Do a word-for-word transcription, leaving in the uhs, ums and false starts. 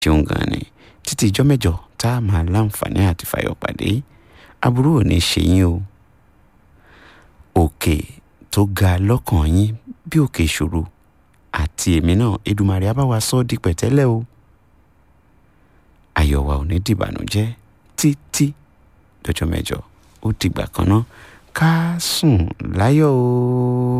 ṣeun gan ni títí ijọ́ mẹ́jọ tá a máa láǹfààní àti fàyọ̀ pàdé aburú ò ní ṣe yín o òkè tó ga lọ́kàn yín bí òkè ìṣòro àti èmi náà Èdùmàrè á bá wa sọ ọ́ di pẹ̀tẹ́lẹ̀ o ayọ̀ wa ò ní dìbànújẹ́ títí dọjọ́ mẹ́jọ ó dìgbà kan náà ká sùn láyọ̀ o.